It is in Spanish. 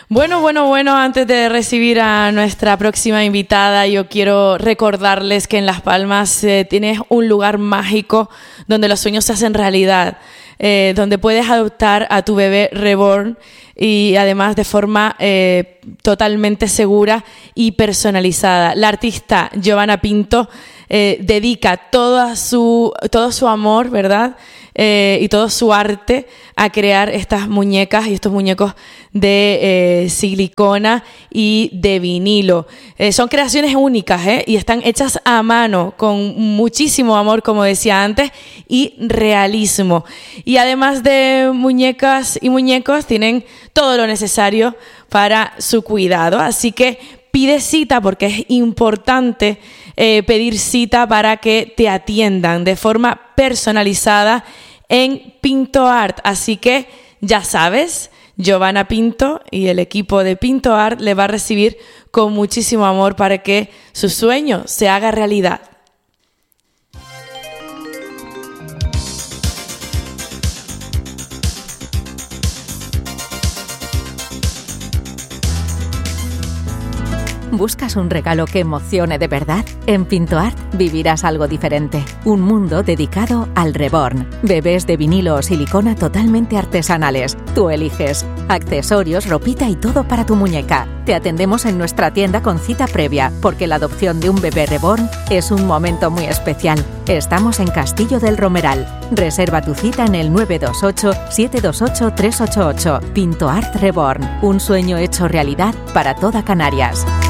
Bueno, antes de recibir a nuestra próxima invitada, yo quiero recordarles que en Las Palmas tienes un lugar mágico donde los sueños se hacen realidad, donde puedes adoptar a tu bebé reborn y además de forma totalmente segura y personalizada. La artista Giovanna Pinto dedica todo su amor, ¿verdad? Y todo su arte a crear estas muñecas y estos muñecos de silicona y de vinilo. Son creaciones únicas, y están hechas a mano con muchísimo amor, como decía antes, y realismo. Y además de muñecas y muñecos, tienen todo lo necesario para su cuidado. Así que pide cita porque es importante pedir cita para que te atiendan de forma personalizada en Pinto Art. Así que ya sabes, Giovanna Pinto y el equipo de Pinto Art le va a recibir con muchísimo amor para que su sueño se haga realidad. ¿Buscas un regalo que emocione de verdad? En Pinto Art vivirás algo diferente. Un mundo dedicado al reborn. Bebés de vinilo o silicona totalmente artesanales. Tú eliges. Accesorios, ropita y todo para tu muñeca. Te atendemos en nuestra tienda con cita previa, porque la adopción de un bebé reborn es un momento muy especial. Estamos en Castillo del Romeral. Reserva tu cita en el 928-728-388. Pinto Art Reborn. Un sueño hecho realidad para toda Canarias.